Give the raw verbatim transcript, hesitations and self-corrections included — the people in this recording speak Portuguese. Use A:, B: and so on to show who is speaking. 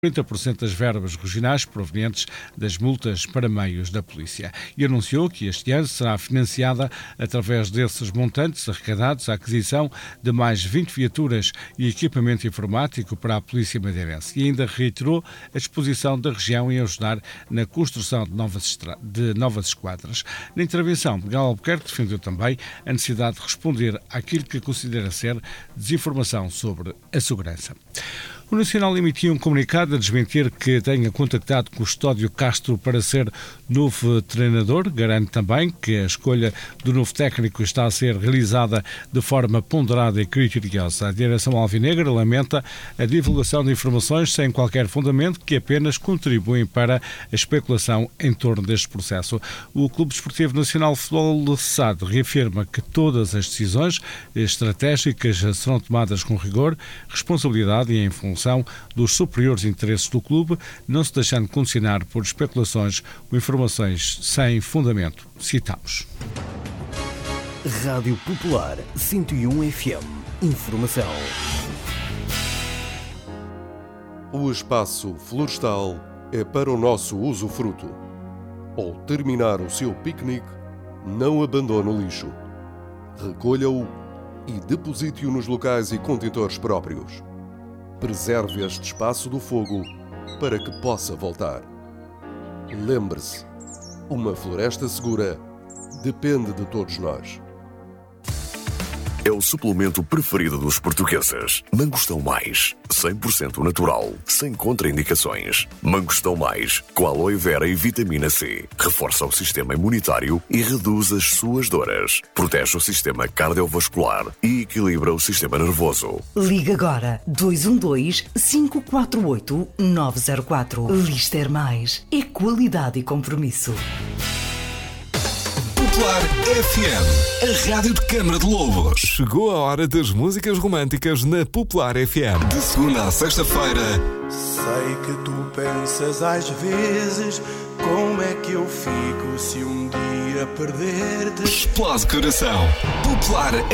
A: trinta por cento das verbas regionais provenientes das multas para meios da polícia e anunciou que este ano será financiada através desses montantes arrecadados a aquisição de mais vinte viaturas e equipamento informático para a Polícia Madeirense e ainda reiterou a disposição da região em ajudar na construção de novas, estra... de novas esquadras. Na intervenção, Miguel Albuquerque defendeu também a necessidade de responder àquilo que considera ser desinformação sobre a segurança. O Nacional emitiu um comunicado a desmentir que tenha contactado Custódio Castro para ser novo treinador. Garante também que a escolha do novo técnico está a ser realizada de forma ponderada e criteriosa. A direção alvinegra lamenta a divulgação de informações sem qualquer fundamento que apenas contribuem para a especulação em torno deste processo. O Clube Desportivo Nacional de Futebol S A D reafirma que todas as decisões estratégicas serão tomadas com rigor, responsabilidade e em função dos superiores interesses do clube, não se deixando condicionar por especulações ou informações sem fundamento. Citamos.
B: Rádio Popular cento e um F M. Informação.
C: O espaço florestal é para o nosso usufruto. Ao terminar o seu piquenique, não abandone o lixo. Recolha-o e deposite-o nos locais e contentores próprios. Preserve este espaço do fogo para que possa voltar. Lembre-se, uma floresta segura depende de todos nós.
D: É o suplemento preferido dos portugueses. Mangostão Mais, cem por cento natural, sem contraindicações. Mangostão Mais, com aloe vera e vitamina C. Reforça o sistema imunitário e reduz as suas dores. Protege o sistema cardiovascular e equilibra o sistema nervoso.
E: Liga agora dois um dois, cinco quatro oito, nove zero quatro. Lister Mais. É qualidade e compromisso.
F: Popular F M, a rádio de Câmara de Lobos.
G: Chegou a hora das músicas românticas na Popular F M.
F: De segunda a sexta-feira.
H: Sei que tu pensas às vezes como é que eu fico se um dia perder-te.
F: Explode coração. Popular